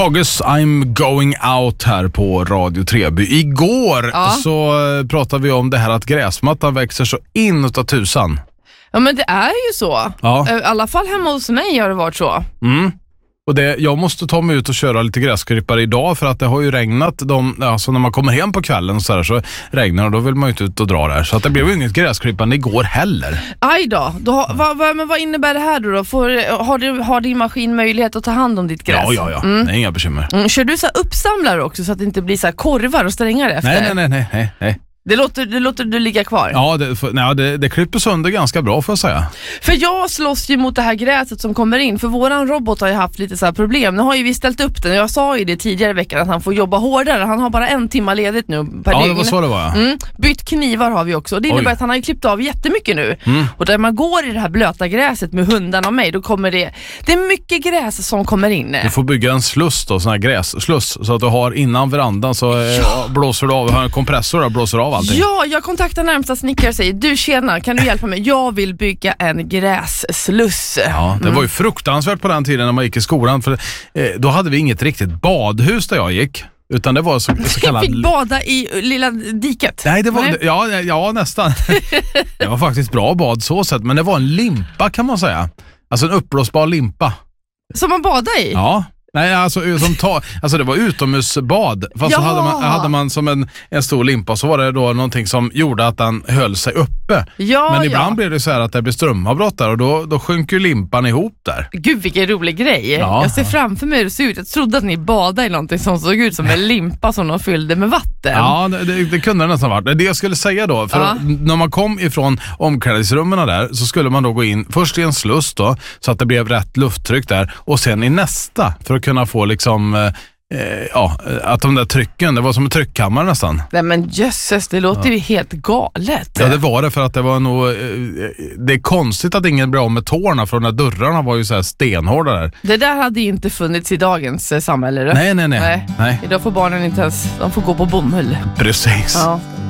Tages I'm going out här på Radio Treby. Igår så pratade vi om det här att gräsmattan växer så inåt tusan. Ja, men det är ju så. Ja. I alla fall hemma hos mig har det varit så. Och jag måste ta mig ut och köra lite gräsklippare idag för att det har ju regnat. Alltså när man kommer hem på kvällen så regnar och då vill man ju inte ut och dra där. Så att det blev ju inget gräsklippande igår heller. Aj då. Men vad innebär det här då? Har din maskin möjlighet att ta hand om ditt gräs? Ja. Det är inga bekymmer. Kör du så här uppsamlare också så att det inte blir så här korvar och strängar efter? Nej. Det låter du ligga kvar? Ja, det klipper sönder ganska bra får jag säga. För jag slåss ju mot det här gräset som kommer in. För våran robot har ju haft lite så här problem. Nu har ju vi ställt upp den. Jag sa ju det tidigare i veckan att han får jobba hårdare. Han har bara 1 timme ledigt nu per dygn. Ja, det var så det var. Bytt knivar har vi också. Det innebär att han har ju klippt av jättemycket nu. Och där man går i det här blöta gräset med hundarna och mig, då kommer det är mycket gräs som kommer in. Du får bygga en sluss då, sån här grässluss. Så att du har innan verandan så blåser du av. Du har en kompressor och blåser av allting. Ja, jag kontaktar närmsta snickare och säger: du tjena, kan du hjälpa mig? Jag vill bygga en grässluss. Ja, det var ju fruktansvärt på den tiden när man gick i skolan. För då hade vi inget riktigt badhus där jag gick. Utan det var så kallad... fick bada i lilla diket? Nej, det var... Ja, nästan. Det var faktiskt bra bad så sett. Men det var en limpa kan man säga. Alltså en uppblåsbar limpa. Som man badade i? Ja. Nej, alltså det var utomhusbad. Fast så hade man som en stor limpa. Så var det då någonting som gjorde att den höll sig uppe. Men ibland blev det så här att det blir strömavbrott där. Och då sjönk ju limpan ihop där. Gud, vilken rolig grej. Jag ser framför mig hur det ser ut. Jag trodde att ni badade i någonting som såg ut som en limpa som de fyllde med vatten. Ja, det kunde det nästan varit. Det jag skulle säga då, för när man kom ifrån omklädningsrummen där så skulle man då gå in först i en sluss då, så att det blev rätt lufttryck där. Och sen i nästa för att kunna få liksom att de där trycken, det var som en tryckkammare nästan. Nej men jösses, det låter ju helt galet. Ja, det var det, för att det var nog det är konstigt att ingen blev av med tårna, för de där dörrarna var ju så här stenhårda där. Det där hade ju inte funnits i dagens samhälle. Nej. Idag får barnen inte ens, de får gå på bomull. Precis. Ja.